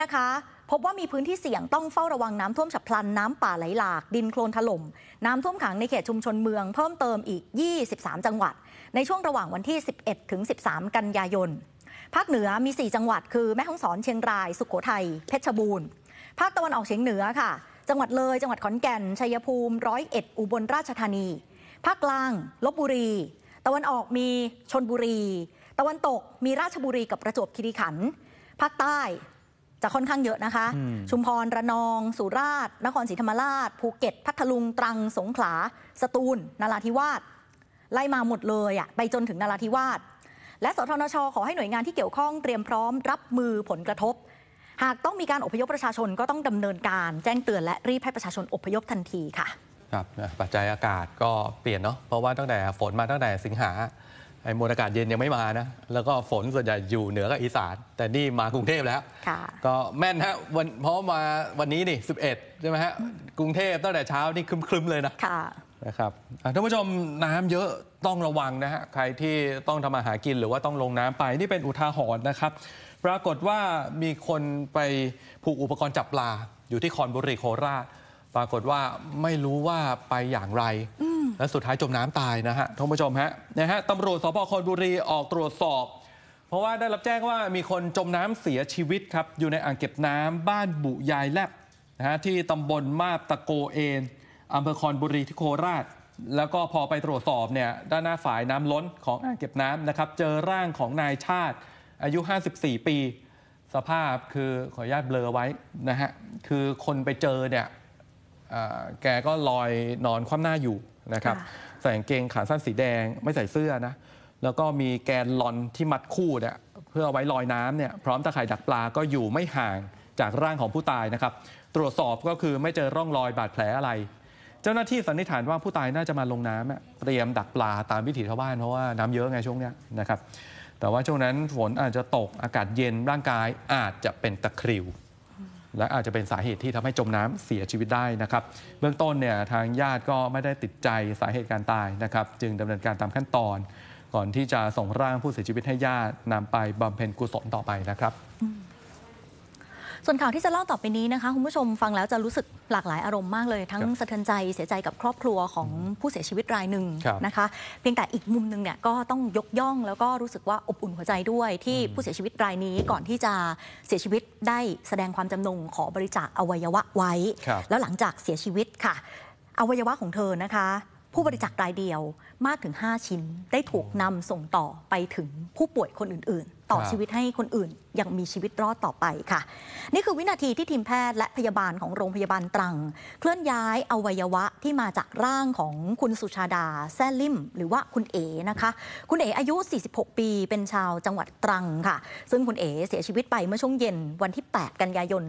นะคะพบว่ามีพื้นที่เสี่ยงต้องเฝ้าระวังน้ำท่วมฉับพลันน้ำป่าไหลหลากดินโคลนถล่มน้ำท่วมขังในเขตชุมชนเมืองเพิ่มเติมอีก23จังหวัดในช่วงระหว่างวันที่11ถึง13กันยายนภาคเหนือมี4จังหวัดคือแม่ฮ่องสอนเชียงรายสุโขทัยเพชรบูรณ์ภาคตะวันออกเฉียงเหนือค่ะจังหวัดเลยจังหวัดขอนแก่นชัยภูมิ101อุบลราชธานีภาคกลางลพบุรีตะวันออกมีชลบุรีตะวันตกมีราชบุรีกับประจวบคีรีขันธ์ภาคใต้จะค่อนข้างเยอะนะคะชุมพรระนองสุราษฎร์นครศรีธรรมราชภูเก็ตพัทลุงตรังสงขลาสตูลนราธิวาสไล่มาหมดเลยไปจนถึงนราธิวาสและสทนช.ขอให้หน่วยงานที่เกี่ยวข้องเตรียมพร้อมรับมือผลกระทบหากต้องมีการอพยพประชาชนก็ต้องดำเนินการแจ้งเตือนและรีบให้ประชาชนอพยพทันทีค่ะครับปัจจัยอากาศก็เปลี่ยนเนาะเพราะว่าตั้งแต่ฝนมาตั้งแต่สิงหาไอ้มวลอากาศเย็นยังไม่มานะแล้วก็ฝนส่วนใหญ่อยู่เหนือกับอีสานแต่นี่มากรุงเทพแล้วก็แม่นฮะเพราะมาวันนี้นี่11ใช่ไหมฮะกรุงเทพตั้งแต่เช้านี่ครึ้มๆเลยนะครับท่านผู้ชมน้ำเยอะต้องระวังนะฮะใครที่ต้องทำมาหากินหรือว่าต้องลงน้ำไปนี่เป็นอุทาหรณ์นะครับปรากฏว่ามีคนไปผูกอุปกรณ์จับปลาอยู่ที่คอนบุรีโคราชปรากฏว่าไม่รู้ว่าไปอย่างไรและสุดท้ายจมน้ำตายนะฮะท่านผู้ชมฮะตำรวจสภ.คอนบุรีออกตรวจสอบเพราะว่าได้รับแจ้งว่ามีคนจมน้ำเสียชีวิตครับอยู่ในอ่างเก็บน้ำบ้านบุยายแลบนะฮะที่ตำบลมาบตะโกเอนอำเภอคอนบุรีที่โคราชแล้วก็พอไปตรวจสอบเนี่ยด้านหน้าฝายน้ำล้นของอ่างเก็บน้ำนะครับเจอร่างของนายชาติอายุ54ปีสภาพคือขออนุญาตเบลอไว้นะฮะคือคนไปเจอเนี่ยแกก็ลอยนอนคว่ำหน้าอยู่นะครับใส่กางเกงขาสั้นสีแดงไม่ใส่เสื้อนะแล้วก็มีแกนลอนที่มัดคู่เนี่ยเพื่อเอาไว้ลอยน้ำเนี่ยพร้อมตะข่ายดักปลาก็อยู่ไม่ห่างจากร่างของผู้ตายนะครับตรวจสอบก็คือไม่เจอร่องรอยบาดแผลอะไรเจ้าหน้าที่สันนิษฐานว่าผู้ตายน่าจะมาลงน้ำเตรียมดักปลาตามวิถีชาวบ้านเพราะว่าน้ำเยอะไงช่วงนี้นะครับแต่ว่าช่วงนั้นฝนอาจจะตกอากาศเย็นร่างกายอาจจะเป็นตะคริวและอาจจะเป็นสาเหตุที่ทำให้จมน้ำเสียชีวิตได้นะครับเบื้องต้นเนี่ยทางญาติก็ไม่ได้ติดใจสาเหตุการตายนะครับจึงดำเนินการตามขั้นตอนก่อนที่จะส่งร่างผู้เสียชีวิตให้ญาตินำไปบำเพ็ญกุศลต่อไปนะครับส่วนข่าวที่จะเล่าต่อไปนี้นะคะคุณผู้ชมฟังแล้วจะรู้สึกหลากหลายอารมณ์มากเลยทั้งสะเทือนใจเสียใจกับครอบครัวของผู้เสียชีวิตรายหนึ่งนะคะเพียงแต่อีกมุมนึงเนี่ยก็ต้องยกย่องแล้วก็รู้สึกว่าอบอุ่นหัวใจด้วยที่ผู้เสียชีวิตรายนี้ก่อนที่จะเสียชีวิตได้แสดงความจำนงขอบริจาคอวัยวะไว้แล้วหลังจากเสียชีวิตค่ะอวัยวะของเธอนะคะผู้บริจาครายเดียวมากถึง5ชิ้นได้ถูกนำส่งต่อไปถึงผู้ป่วยคนอื่นๆต่อชีวิตให้คนอื่นยังมีชีวิตรอดต่อไปค่ะนี่คือวินาทีที่ทีมแพทย์และพยาบาลของโรงพยาบาลตรังเคลื่อนย้ายอวัยวะที่มาจากร่างของคุณสุชาดาแซ่ลิ่มหรือว่าคุณเอ๋นะคะคุณเอ๋อายุ46ปีเป็นชาวจังหวัดตรังค่ะซึ่งคุณเอ๋เสียชีวิตไปเมื่อช่วงเย็นวันที่8กันยายน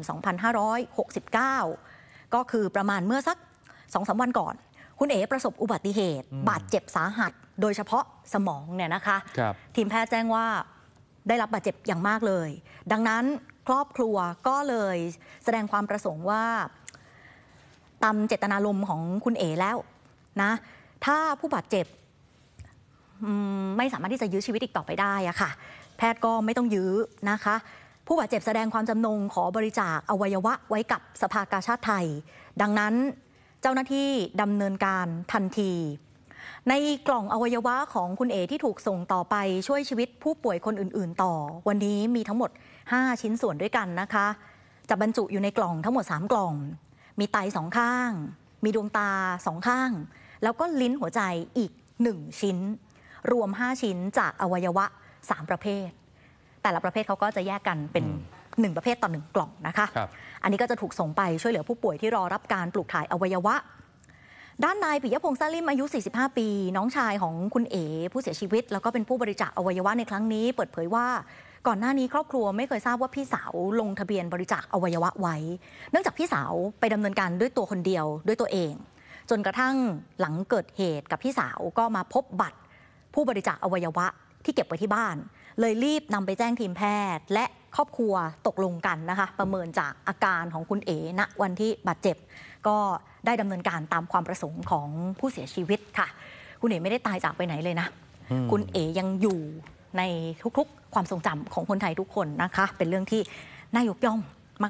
2569ก็คือประมาณเมื่อสัก 2-3 วันก่อนคุณเอ๋ประสบอุบัติเหตุบาดเจ็บสาหัสโดยเฉพาะสมองเนี่ยนะคะทีมแพทย์แจ้งว่าได้รับบาดเจ็บอย่างมากเลยดังนั้นครอบครัวก็เลยแสดงความประสงค์ว่าตามเจตนารมณ์ของคุณเอ๋แล้วนะถ้าผู้บาดเจ็บไม่สามารถที่จะยื้อชีวิตอีกต่อไปได้อะค่ะแพทย์ก็ไม่ต้องยื้อนะคะผู้บาดเจ็บแสดงความจำนงขอบริจาคอวัยวะไว้กับสภากาชาดไทยดังนั้นเจ้าหน้าที่ดำเนินการทันทีในกล่องอวัยวะของคุณเอ๋ที่ถูกส่งต่อไปช่วยชีวิตผู้ป่วยคนอื่นๆต่อวันนี้มีทั้งหมด5ชิ้นส่วนด้วยกันนะคะจะบรรจุอยู่ในกล่องทั้งหมด3กล่องมีไต2ข้างมีดวงตา2ข้างแล้วก็ลิ้นหัวใจอีก1ชิ้นรวม5ชิ้นจากอวัยวะ3ประเภทแต่ละประเภทเขาก็จะแยกกันเป็น1ประเภทต่อ1กล่องนะคะอันนี้ก็จะถูกส่งไปช่วยเหลือผู้ป่วยที่รอรับการปลูกถ่ายอวัยวะด้านนายปิยพงษ์แซ่ลิ่มอายุ45ปีน้องชายของคุณเอ๋ผู้เสียชีวิตแล้วก็เป็นผู้บริจาคอวัยวะในครั้งนี้เปิดเผยว่าก่อนหน้านี้ครอบครัวไม่เคยทราบว่าพี่สาวลงทะเบียนบริจาคอวัยวะไว้เนื่องจากพี่สาวไปดำเนินการด้วยตัวคนเดียวด้วยตัวเองจนกระทั่งหลังเกิดเหตุกับพี่สาวก็มาพบบัตรผู้บริจาคอวัยวะที่เก็บไว้ที่บ้านเลยรีบนำไปแจ้งทีมแพทย์และครอบครัวตกลงกันนะคะประเมินจากอาการของคุณเอ๋ณวันที่บาดเจ็บก็ได้ดำเนินการตามความประสงค์ของผู้เสียชีวิตค่ะคุณเอ๋ไม่ได้ตายจากไปไหนเลยนะคุณเอ๋ยังอยู่ในทุกๆความทรงจำของคนไทยทุกคนนะคะเป็นเรื่องที่น่ายกย่อง